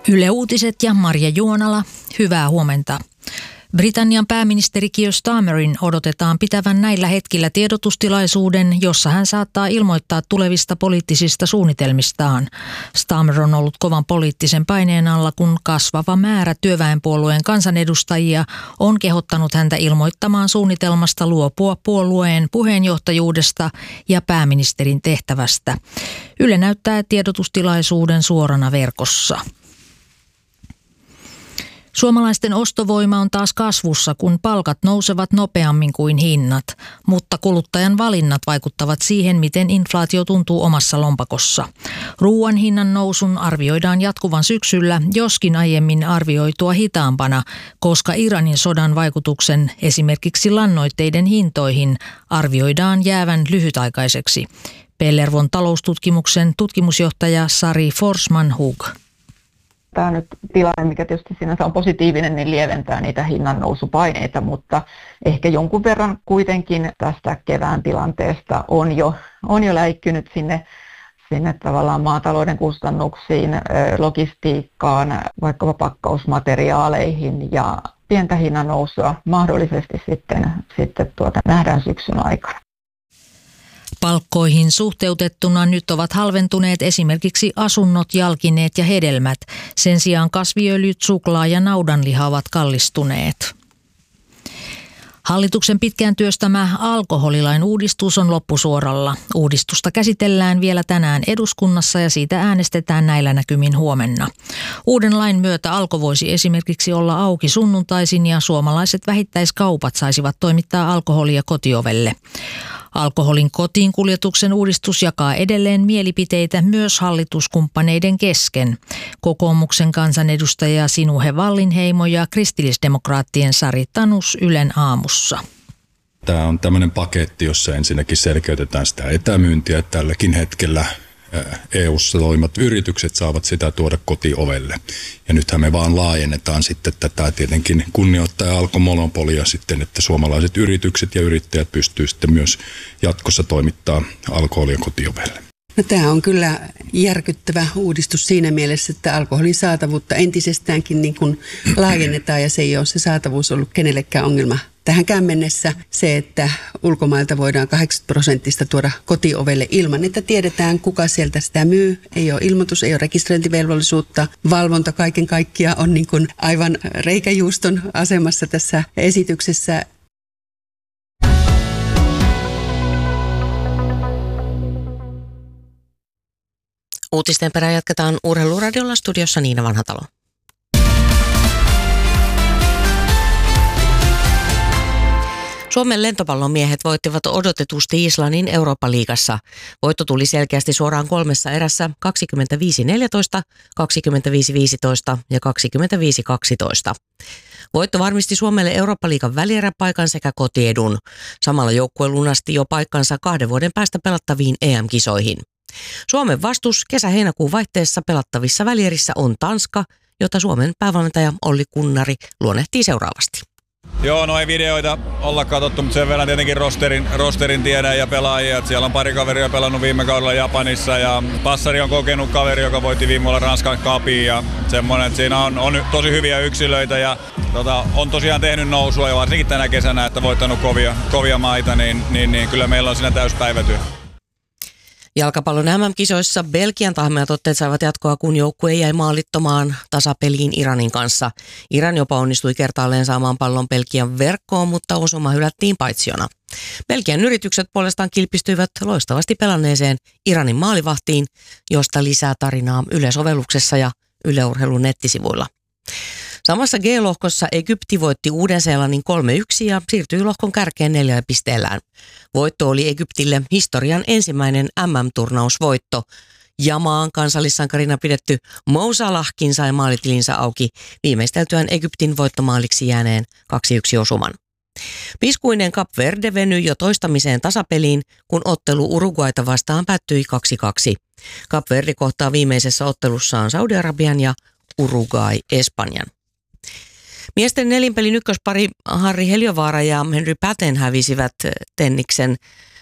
Yle Uutiset ja Marja Juonala, hyvää huomenta. Britannian pääministeri Keir Starmerin odotetaan pitävän näillä hetkillä tiedotustilaisuuden, jossa hän saattaa ilmoittaa tulevista poliittisista suunnitelmistaan. Starmer on ollut kovan poliittisen paineen alla, kun kasvava määrä työväenpuolueen kansanedustajia on kehottanut häntä ilmoittamaan suunnitelmasta luopua puolueen puheenjohtajuudesta ja pääministerin tehtävästä. Yle näyttää tiedotustilaisuuden suorana verkossa. Suomalaisten ostovoima on taas kasvussa, kun palkat nousevat nopeammin kuin hinnat, mutta kuluttajan valinnat vaikuttavat siihen, miten inflaatio tuntuu omassa lompakossa. Ruuan hinnan nousun arvioidaan jatkuvan syksyllä, joskin aiemmin arvioitua hitaampana, koska Iranin sodan vaikutuksen esimerkiksi lannoitteiden hintoihin arvioidaan jäävän lyhytaikaiseksi. Pellervon taloustutkimuksen tutkimusjohtaja Sari Forsman-Hug. Tämä nyt tilanne, mikä tietysti sinänsä on positiivinen, niin lieventää niitä hinnannousupaineita, mutta ehkä jonkun verran kuitenkin tästä kevään tilanteesta on jo läikkynyt sinne tavallaan maatalouden kustannuksiin, logistiikkaan, vaikkapa pakkausmateriaaleihin ja pientä hinnannousua mahdollisesti sitten nähdään syksyn aikana. Palkkoihin suhteutettuna nyt ovat halventuneet esimerkiksi asunnot, jalkineet ja hedelmät. Sen sijaan kasviöljyt, suklaa ja naudanliha ovat kallistuneet. Hallituksen pitkään työstämä alkoholilain uudistus on loppusuoralla. Uudistusta käsitellään vielä tänään eduskunnassa ja siitä äänestetään näillä näkymin huomenna. Uuden lain myötä Alko voisi esimerkiksi olla auki sunnuntaisin ja suomalaiset vähittäiskaupat saisivat toimittaa alkoholia kotiovelle. Alkoholin kotiin kuljetuksen uudistus jakaa edelleen mielipiteitä myös hallituskumppaneiden kesken. Kokoomuksen kansanedustaja Sinuhe Wallinheimo ja kristillisdemokraattien Sari Tanus Ylen aamussa. Tämä on tämmöinen paketti, jossa ensinnäkin selkeytetään sitä etämyyntiä. Tälläkin hetkellä EU:ssa toimivat yritykset saavat sitä tuoda kotiovelle. Ja nythän me vaan laajennetaan sitten tätä tietenkin kunnioittaa Alkon monopolia sitten, että suomalaiset yritykset ja yrittäjät pystyvät sitten myös jatkossa toimittaa alkoholia kotiovelle. No, tämä on kyllä järkyttävä uudistus siinä mielessä, että alkoholin saatavuutta entisestäänkin niin kuin laajennetaan ja se ei ole se saatavuus ollut kenellekään ongelma. Tähänkään mennessä se, että ulkomailta voidaan 80% tuoda kotiovelle ilman, että tiedetään kuka sieltä sitä myy. Ei ole ilmoitus, ei ole rekisteröintivelvollisuutta. Valvonta kaiken kaikkiaan on niin kuin aivan reikäjuuston asemassa tässä esityksessä. Uutisten perään jatketaan Urheiluradiolla, studiossa Niina Vanhatalo. Suomen lentopallomiehet voittivat odotetusti Islannin Eurooppa-liigassa. Voitto tuli selkeästi suoraan 3 erässä 25-14, 25-15 ja 25-12. Voitto varmisti Suomelle Eurooppa-liigan välieräpaikan sekä kotiedun. Samalla joukkue lunasti jo paikkansa 2 vuoden päästä pelattaviin EM-kisoihin. Suomen vastus kesä-heinäkuun vaihteessa pelattavissa välierissä on Tanska, jota Suomen päävalmentaja Olli Kunnari luonnehtii seuraavasti. Joo, no ei videoita olla katsottu, mutta sen verran tietenkin rosterin tiedän ja pelaajia. Siellä on pari kaveria pelannut viime kaudella Japanissa ja Passari on kokenut kaveri, joka voitti viime vuonna Ranskan Cupin ja semmoinen, että siinä on tosi hyviä yksilöitä ja on tosiaan tehnyt nousua ja varsinkin tänä kesänä, että voittanut kovia maita, niin kyllä meillä on siinä täyspäivätyö. Jalkapallon MM-kisoissa Belgian tahmeat otteet saivat jatkoa, kun joukkue jäi maalittomaan tasapeliin Iranin kanssa. Iran jopa onnistui kertaalleen saamaan pallon Belgian verkkoon, mutta osuma hylättiin paitsiona. Belgian yritykset puolestaan kilpistyivät loistavasti pelanneeseen Iranin maalivahtiin, josta lisää tarinaa Yle-sovelluksessa ja Yle Urheilun nettisivuilla. Samassa G-lohkossa Egypti voitti Uuden-Seelannin 3-1 ja siirtyi lohkon kärkeen 4 pisteellään. Voitto oli Egyptille historian ensimmäinen MM-turnausvoitto. Ja maan kansallissankarina pidetty Mo Salahkin sai maalitilinsä auki viimeisteltyään Egyptin voittomaaliksi jääneen 2-1 osuman. Piskuinen Kap Verde venyi jo toistamiseen tasapeliin, kun ottelu Uruguayta vastaan päättyi 2-2. Kap Verde kohtaa viimeisessä ottelussaan Saudi-Arabian ja Uruguay Espanjan. Miesten nelinpelin ykköspari Harri Heliovaara ja Henry Paten hävisivät tenniksen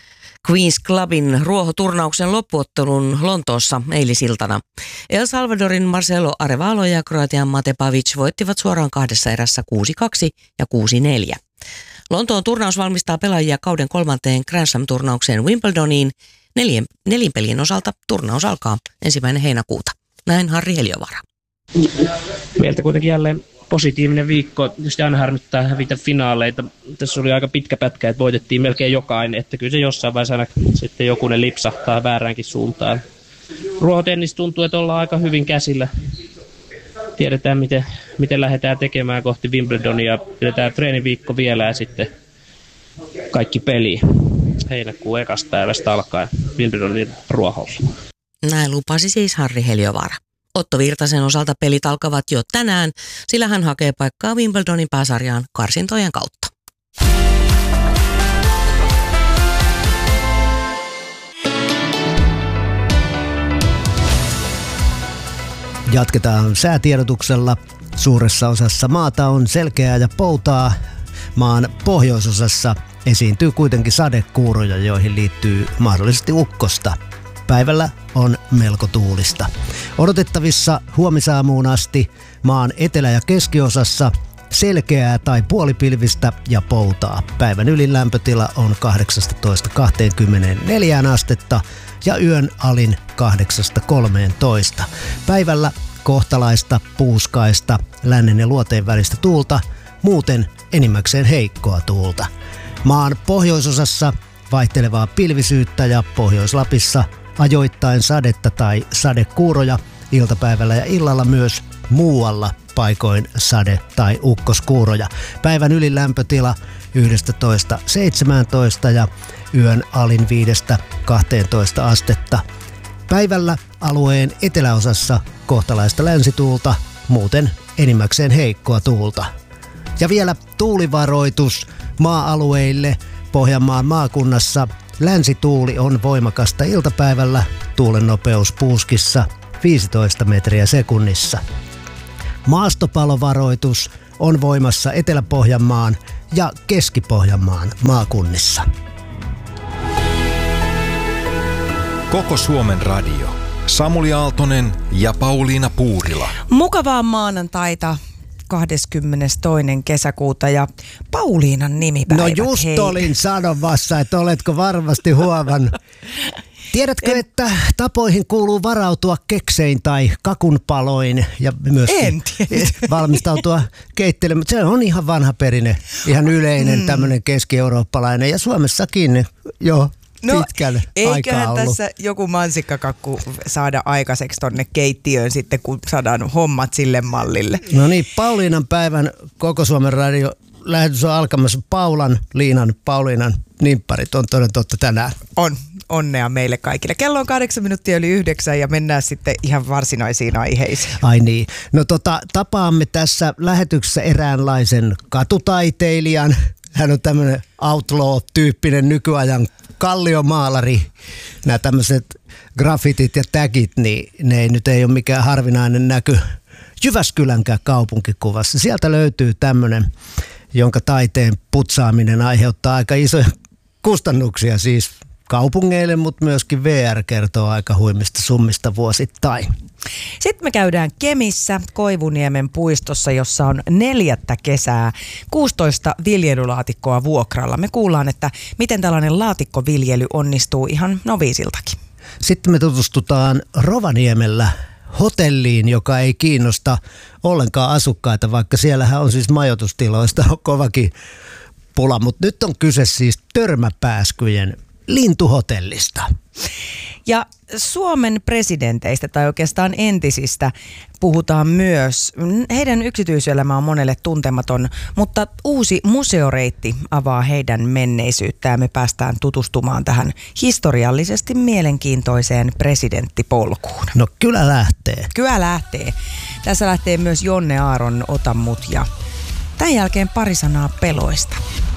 Queen's Clubin ruohoturnauksen loppuottelun Lontoossa eilisiltana. El Salvadorin Marcelo Arevalo ja Kroatian Mate Pavic voittivat suoraan 2 erässä 6-2 ja 6-4. Lontoon turnaus valmistaa pelaajia kauden 3. Grand Slam-turnaukseen Wimbledoniin. 4 pelin osalta turnaus alkaa 1. heinäkuuta. Näin Harri Heliövaara. Meiltä kuitenkin jälleen positiivinen viikko. Tietysti aina harmittaa hävitä finaaleita. Tässä oli aika pitkä pätkä, että voitettiin melkein jokainen. Että kyllä se jossain vaiheessa aina sitten jokunen lipsahtaa vääräänkin suuntaan. Ruohotennis tuntuu, että ollaan aika hyvin käsillä. Tiedetään, miten lähdetään tekemään kohti Wimbledonia. Pidetään treeniviikko vielä ja sitten kaikki peli heinäkuun 1. päivästä alkaen Wimbledonin ruoholla. Näin lupasi siis Harri Heliövaara. Otto Virtasen osalta pelit alkavat jo tänään, sillä hän hakee paikkaa Wimbledonin pääsarjaan karsintojen kautta. Jatketaan säätiedotuksella. Suuressa osassa maata on selkeää ja poutaa. Maan pohjoisosassa esiintyy kuitenkin sadekuuroja, joihin liittyy mahdollisesti ukkosta. Päivällä on melko tuulista. Odotettavissa huomisaamuun asti maan etelä- ja keskiosassa selkeää tai puolipilvistä ja poutaa. Päivän ylin lämpötila on 18-24 astetta ja yön alin 8-13. Päivällä kohtalaista, puuskaista, lännen ja luoteen välistä tuulta, muuten enimmäkseen heikkoa tuulta. Maan pohjoisosassa vaihtelevaa pilvisyyttä ja Pohjois-Lapissa ajoittain sadetta tai sadekuuroja, iltapäivällä ja illalla myös muualla paikoin sade- tai ukkoskuuroja. Päivän ylin lämpötila 11-17 ja yön alin 5-12 astetta. Päivällä alueen eteläosassa kohtalaista länsituulta, muuten enimmäkseen heikkoa tuulta. Ja vielä tuulivaroitus maa-alueille Pohjanmaan maakunnassa. Länsituuli on voimakasta iltapäivällä, tuulen nopeus puuskissa 15 metriä sekunnissa. Maastopalovaroitus on voimassa Etelä-Pohjanmaan ja Keski-Pohjanmaan maakunnissa. Koko Suomen radio. Samuli Aaltonen ja Pauliina Puurila. Mukavaa maanantaita 22. kesäkuuta ja Pauliinan nimipäivät. No just olin sanomassa, että oletko varmasti huomannut. Tiedätkö, että tapoihin kuuluu varautua keksein tai kakunpaloin ja myös valmistautua keittelemään. Se on ihan vanha perinne, ihan yleinen tämmöinen keski-eurooppalainen ja Suomessakin jo pitkälle aikaa ollut. Tässä joku mansikkakakku saada aikaiseksi tonne keittiöön sitten, kun saadaan hommat sille mallille. No niin, Pauliinan päivän Koko Suomen radio lähetys on alkamassa. Pauliinan nimpparit on toden totta tänään. On. Onnea meille kaikille. Kello on 8:08 ja mennään sitten ihan varsinaisiin aiheisiin. Ai niin. No tapaamme tässä lähetyksessä eräänlaisen katutaiteilijan. Hän on tämmöinen outlaw-tyyppinen nykyajan kalliomaalari. Nämä tämmöiset graffitit ja tagit, niin ne nyt ei ole mikään harvinainen näky Jyväskylänkään kaupunkikuvassa. Sieltä löytyy tämmöinen, jonka taiteen putsaaminen aiheuttaa aika isoja kustannuksia siis kaupungeille, mutta myöskin VR kertoo aika huimista summista vuosittain. Sitten me käydään Kemissä Koivuniemen puistossa, jossa on 4. kesää 16 viljelylaatikkoa vuokralla. Me kuullaan, että miten tällainen laatikkoviljely onnistuu ihan noviisiltakin. Sitten me tutustutaan Rovaniemellä hotelliin, joka ei kiinnosta ollenkaan asukkaita, vaikka siellähän on siis majoitustiloista kovakin pula. Mutta nyt on kyse siis Törmäpääskyjen lintuhotellista. Ja Suomen presidenteistä tai oikeastaan entisistä puhutaan myös. Heidän yksityiselämä on monelle tuntematon, mutta uusi museoreitti avaa heidän menneisyyttään. Me päästään tutustumaan tähän historiallisesti mielenkiintoiseen presidenttipolkuun. No kyllä lähtee. Kyllä lähtee. Tässä lähtee myös Jonne Aaron Ota mut ja tämän jälkeen pari sanaa peloista.